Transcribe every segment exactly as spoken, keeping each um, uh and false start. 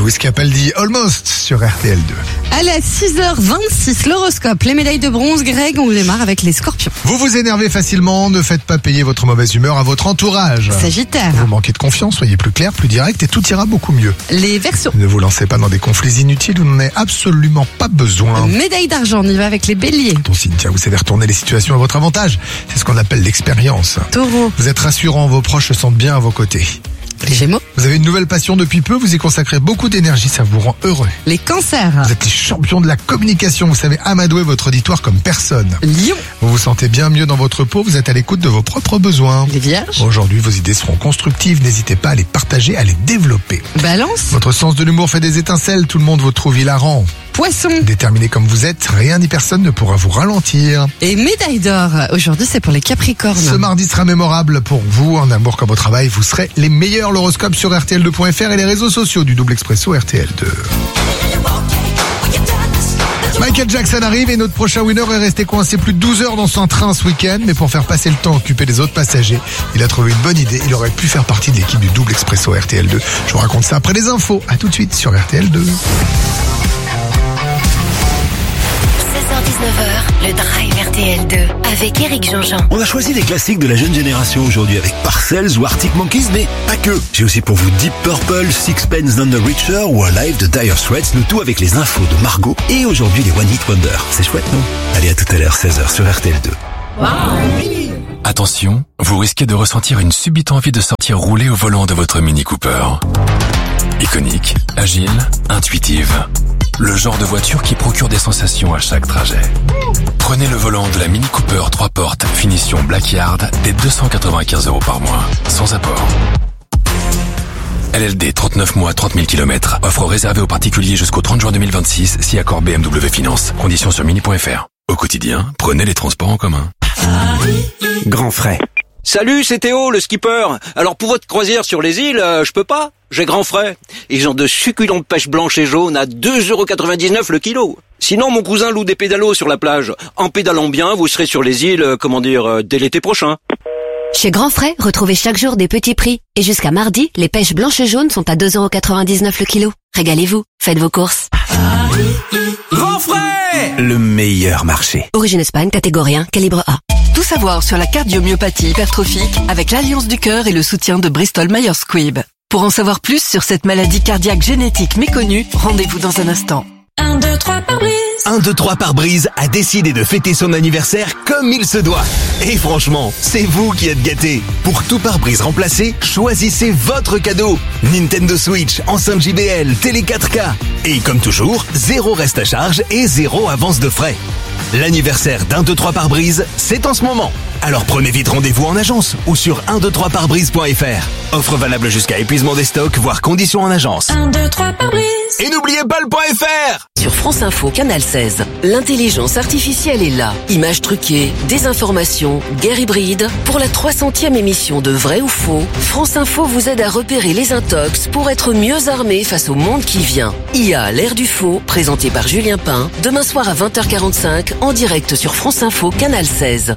Lewis Capaldi, Almost sur R T L deux. Allez, à six heures vingt-six, l'horoscope. Les médailles de bronze, Greg, on démarre avec les scorpions. Vous vous énervez facilement, ne faites pas payer votre mauvaise humeur à votre entourage. Sagittaire. Vous manquez de confiance, soyez plus clair, plus direct et tout ira beaucoup mieux. Les Verseaux. Ne vous lancez pas dans des conflits inutiles, vous n'en avez absolument pas besoin. Médaille d'argent, on y va avec les Béliers. Ton signe, tiens, vous savez retourner les situations à votre avantage. C'est ce qu'on appelle l'expérience. Taureau. Vous êtes rassurant, vos proches se sentent bien à vos côtés. Les Gémeaux. Vous avez une nouvelle passion depuis peu, vous y consacrez beaucoup d'énergie, ça vous rend heureux. Les Cancers. Vous êtes les champions de la communication, vous savez amadouer votre auditoire comme personne. Lion. Vous vous sentez bien mieux dans votre peau, vous êtes à l'écoute de vos propres besoins. Les Vierges. Aujourd'hui, vos idées seront constructives, n'hésitez pas à les partager, à les développer. Balance. Votre sens de l'humour fait des étincelles, tout le monde vous trouve hilarant. Poisson. Déterminé comme vous êtes, rien ni personne ne pourra vous ralentir. Et médaille d'or. Aujourd'hui, c'est pour les Capricornes. Ce mardi sera mémorable pour vous, en amour comme au travail, vous serez les meilleurs. L'horoscope sur R T L deux point F R et les réseaux sociaux du Double Expresso R T L deux. Michael Jackson arrive et notre prochain winner est resté coincé plus de douze heures dans son train ce week-end, mais pour faire passer le temps occupé des autres passagers, il a trouvé une bonne idée, il aurait pu faire partie de l'équipe du Double Expresso R T L deux. Je vous raconte ça après les infos, à tout de suite sur R T L deux. seize heures dix-neuf heures, le Drive R T L deux avec Eric Jean-Jean. On a choisi les classiques de la jeune génération aujourd'hui avec Parcells ou Arctic Monkeys, mais pas que. J'ai aussi pour vous Deep Purple, Sixpence None the Richer ou Alive de Dire Straits, le tout avec les infos de Margot et aujourd'hui les One Hit Wonder. C'est chouette, non? Allez, à tout à l'heure, seize heures sur R T L deux. Wow. Attention, vous risquez de ressentir une subite envie de sortir rouler au volant de votre Mini Cooper. Iconique, agile, intuitive. Le genre de voiture qui procure des sensations à chaque trajet. Prenez le volant de la Mini Cooper trois portes, finition Blackyard, dès deux cent quatre-vingt-quinze euros par mois, sans apport. L L D, trente-neuf mois, trente mille kilomètres. Offre réservée aux particuliers jusqu'au trente juin deux mille vingt-six, si accord B M W Finance. Conditions sur mini point F R. Au quotidien, prenez les transports en commun. Grand frais. Salut, c'est Théo, le skipper. Alors pour votre croisière sur les îles, euh, je peux pas. J'ai grand frais. Ils ont de succulents pêches blanches et jaunes à deux euros quatre-vingt-dix-neuf le kilo. Sinon, mon cousin loue des pédalos sur la plage. En pédalant bien, vous serez sur les îles, euh, comment dire, euh, dès l'été prochain. Chez Grand Frais, retrouvez chaque jour des petits prix. Et jusqu'à mardi, les pêches blanches et jaunes sont à deux euros quatre-vingt-dix-neuf le kilo. Régalez-vous, faites vos courses. Grand frais, le meilleur marché. Origine Espagne, catégorie un, calibre A. Tout savoir sur la cardiomyopathie hypertrophique avec l'Alliance du cœur et le soutien de Bristol Myers Squibb. Pour en savoir plus sur cette maladie cardiaque génétique méconnue, rendez-vous dans un instant. un, deux, trois pare-brise. un, deux, trois pare-brise a décidé de fêter son anniversaire comme il se doit. Et franchement, c'est vous qui êtes gâtés. Pour tout pare-brise remplacé, choisissez votre cadeau. Nintendo Switch, enceinte J B L, télé quatre K. Et comme toujours, zéro reste à charge et zéro avance de frais. L'anniversaire d'un, deux, trois pare-brise, c'est en ce moment. Alors prenez vite rendez-vous en agence ou sur un, deux, trois pare-brise point F R. Offre valable jusqu'à épuisement des stocks, voire conditions en agence. un, deux, trois pare-brise. Et n'oubliez pas le .fr. Sur France Info, Canal seize, l'intelligence artificielle est là. Images truquées, désinformation, guerre hybride. Pour la trois centième émission de Vrai ou Faux, France Info vous aide à repérer les intox pour être mieux armé face au monde qui vient. I A, l'ère du faux, présenté par Julien Pain, demain soir à vingt heures quarante-cinq, en direct sur France Info, Canal seize.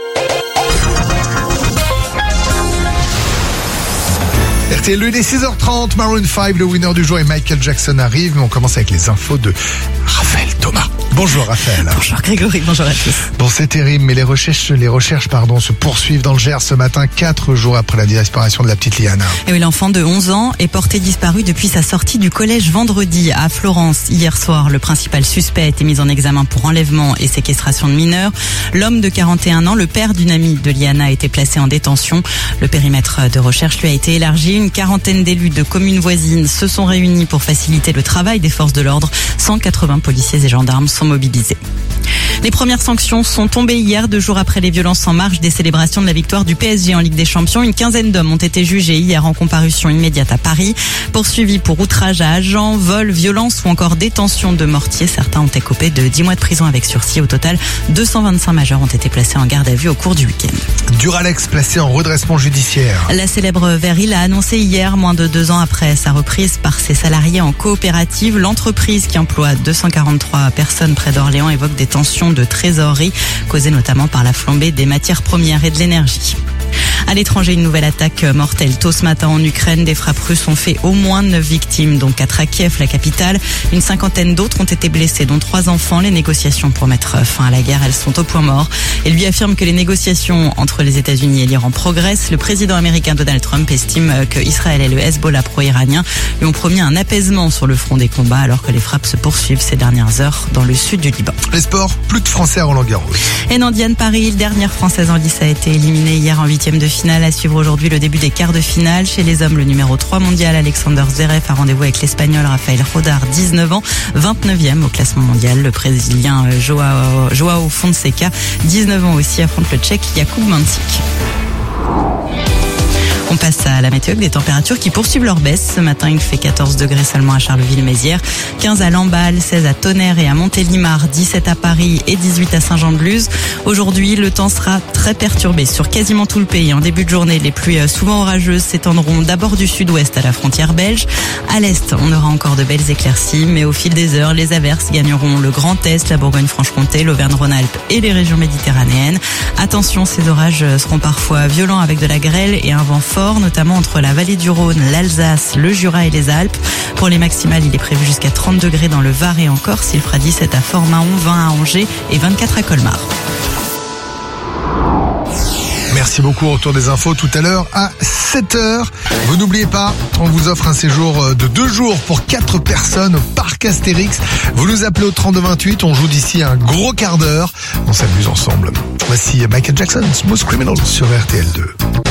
R T L deux, il est six heures trente, Maroon cinq, le winner du jour et Michael Jackson arrive, mais on commence avec les infos de Raphaël Thomas. Bonjour Raphaël. Bonjour Grégory, bonjour à tous. Bon, c'est terrible, mais les recherches, les recherches, pardon, se poursuivent dans le Gers ce matin, quatre jours après la disparition de la petite Liana. Et oui, l'enfant de onze ans est porté disparu depuis sa sortie du collège vendredi à Florence. Hier soir, le principal suspect a été mis en examen pour enlèvement et séquestration de mineurs. L'homme de quarante et un ans, le père d'une amie de Liana, a été placé en détention. Le périmètre de recherche lui a été élargi. Une quarantaine d'élus de communes voisines se sont réunis pour faciliter le travail des forces de l'ordre. cent quatre-vingts policiers et gendarmes sont mobilisés. Les premières sanctions sont tombées hier, deux jours après les violences en marge des célébrations de la victoire du P S G en Ligue des Champions. Une quinzaine d'hommes ont été jugés hier en comparution immédiate à Paris, poursuivis pour outrage à agents, vol, violence ou encore détention de mortier. Certains ont écopé de dix mois de prison avec sursis. Au total, deux cent vingt-cinq majeurs ont été placés en garde à vue au cours du week-end. Duralex placé en redressement judiciaire. La célèbre Veril a annoncé hier, moins de deux ans après sa reprise par ses salariés en coopérative, l'entreprise qui emploie deux cent quarante-trois personnes près d'Orléans évoque des tensions de trésorerie causées notamment par la flambée des matières premières et de l'énergie. À l'étranger, une nouvelle attaque mortelle tôt ce matin en Ukraine. Des frappes russes ont fait au moins neuf victimes, dont quatre à Kiev, la capitale. Une cinquantaine d'autres ont été blessés, dont trois enfants. Les négociations pour mettre fin à la guerre, elles sont au point mort. Et lui affirme que les négociations entre les États-Unis et l'Iran progressent. Le président américain Donald Trump estime que Israël et le Hezbollah pro-iranien lui ont promis un apaisement sur le front des combats, alors que les frappes se poursuivent ces dernières heures dans le sud du Liban. Les sports, plus de Français à Roland-Garros. Et Nandiane Paris, dernière Française en lice, a été éliminée hier en huitième de finale. À suivre aujourd'hui le début des quarts de finale. Chez les hommes, le numéro trois mondial, Alexander Zverev, a rendez-vous avec l'Espagnol Rafael Rodar, dix-neuf ans, vingt-neuvième au classement mondial. Le Brésilien Joao, Joao Fonseca, dix-neuf ans aussi, affronte le Tchèque Jakub Mansik. On passe à la météo avec des températures qui poursuivent leur baisse. Ce matin, il fait quatorze degrés seulement à Charleville-Mézières, quinze à Lamballe, seize à Tonnerre et à Montélimar, dix-sept à Paris et dix-huit à Saint-Jean-de-Luz. Aujourd'hui, le temps sera très perturbé sur quasiment tout le pays. En début de journée, les pluies souvent orageuses s'étendront d'abord du sud-ouest à la frontière belge. À l'est, on aura encore de belles éclaircies, mais au fil des heures, les averses gagneront le Grand Est, la Bourgogne-Franche-Comté, l'Auvergne-Rhône-Alpes et les régions méditerranéennes. Attention, ces orages seront parfois violents avec de la grêle et un vent fort, notamment entre la vallée du Rhône, l'Alsace, le Jura et les Alpes. Pour les maximales, il est prévu jusqu'à trente degrés dans le Var et en Corse. Il fera dix-sept à Fort-Mahon, vingt à Angers et vingt-quatre à Colmar. Merci beaucoup. Retour des infos tout à l'heure à sept heures. Vous n'oubliez pas, on vous offre un séjour de deux jours pour quatre personnes au parc Astérix. Vous nous appelez au trente-deux vingt-huit. On joue d'ici un gros quart d'heure. On s'amuse ensemble. Voici Michael Jackson, Smooth Criminal sur R T L deux.